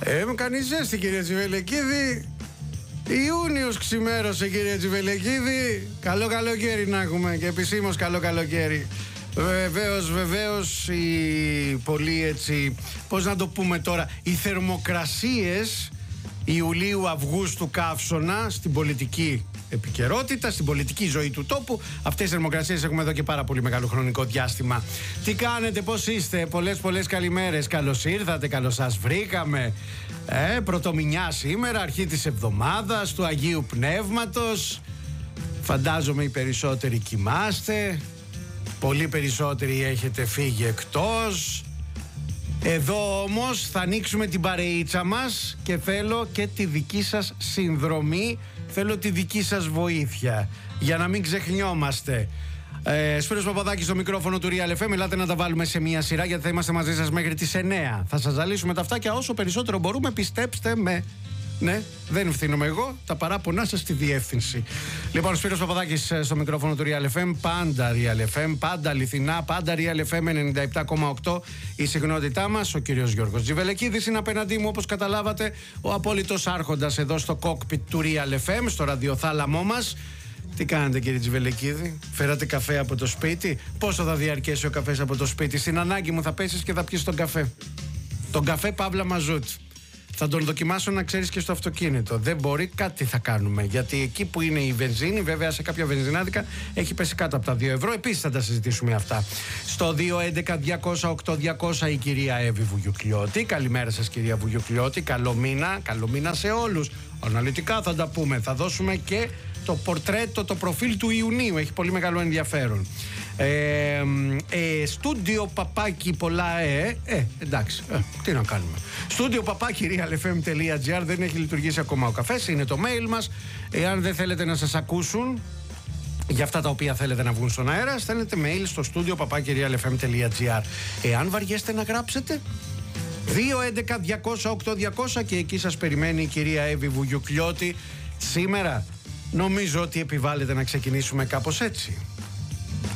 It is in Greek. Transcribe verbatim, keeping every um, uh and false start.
Ε, μου κάνει ζέστη, κύριε Τσιβελεκίδη. Ιούνιος ξημέρωσε, κύριε Τσιβελεκίδη. Καλό καλοκαίρι να έχουμε και επισήμως καλό καλοκαίρι. Βεβαίως, βεβαίως, οι πολύ έτσι, πώς να το πούμε τώρα, οι θερμοκρασίες Ιουλίου-Αυγούστου καύσωνα στην πολιτική επικαιρότητα, στην πολιτική ζωή του τόπου. Αυτές τις θερμοκρασίες έχουμε εδώ και πάρα πολύ μεγάλο χρονικό διάστημα. Τι κάνετε, πώς είστε? Πολλές πολλές καλημέρες. Καλώς ήρθατε, καλώς σας βρήκαμε. Ε, πρωτομηνιά σήμερα, αρχή της εβδομάδας του Αγίου Πνεύματος. Φαντάζομαι οι περισσότεροι κοιμάστε. Πολύ περισσότεροι έχετε φύγει εκτός. Εδώ όμως θα ανοίξουμε την παρεΐτσα μας και θέλω και τη δική σας συνδρομή, θέλω τη δική σας βοήθεια για να μην ξεχνιόμαστε. ε, Σπύρος Παπαδάκης στο μικρόφωνο του Real εφ εμ. Ελάτε να τα βάλουμε σε μια σειρά γιατί θα είμαστε μαζί σας μέχρι τις εννιά. Θα σας ζαλίσουμε τα αυτάκια όσο περισσότερο μπορούμε, πιστέψτε με. Ναι, δεν ευθύνομαι εγώ, τα παράπονά σας στη διεύθυνση. Λοιπόν, Σπύρος Παπαδάκης στο μικρόφωνο του Real εφ εμ, πάντα Real εφ εμ, πάντα αληθινά, πάντα Real εφ εμ ενενήντα επτά κόμμα οκτώ η συχνότητά μας. Ο κύριος Γιώργος Τσιβελεκίδης είναι απέναντί μου, όπως καταλάβατε, ο απόλυτος άρχοντας εδώ στο κόκπιτ του Real εφ εμ, στο ραδιοθάλαμό μας. Τι κάνετε, κύριε Τσιβελεκίδη? Φέρατε καφέ από το σπίτι? Πόσο θα διαρκέσει ο καφές από το σπίτι? Στην ανάγκη μου θα πέσεις και θα πιεις τον καφέ. Τον καφέ Παύλα Μαζούτ. Θα τον δοκιμάσω, να ξέρεις, και στο αυτοκίνητο. Δεν μπορεί, κάτι θα κάνουμε. Γιατί εκεί που είναι η βενζίνη, βέβαια σε κάποια βενζινάδικα έχει πέσει κάτω από τα δύο ευρώ. Επίσης θα τα συζητήσουμε αυτά. Στο δύο έντεκα διακόσια οκτώ διακόσια η κυρία Εύη Βουγιουκλιώτη. Καλημέρα σας, κυρία Βουγιουκλιώτη. Καλό μήνα, καλό μήνα σε όλους. Αναλυτικά θα τα πούμε. Θα δώσουμε και το πορτρέτο, το προφίλ του Ιουνίου. Έχει πολύ μεγάλο ενδιαφέρον. Ε, ε, στούντιο παπάκι πολλά ε, ε, εντάξει, ε, τι να κάνουμε. Στούντιο παπάκι real f m τελεία g r. Δεν έχει λειτουργήσει ακόμα ο καφές, είναι το mail μας. Εάν δεν θέλετε να σας ακούσουν για αυτά τα οποία θέλετε να βγουν στον αέρα, στέλνετε mail στο στούντιο παπάκι real f m τελεία g r. Εάν βαριέστε να γράψετε, δύο έντεκα διακόσια οκτώ διακόσια και εκεί σας περιμένει η κυρία Εύη Βουγιουκλιώτη. Σήμερα νομίζω ότι επιβάλλεται να ξεκινήσουμε κάπως έτσι.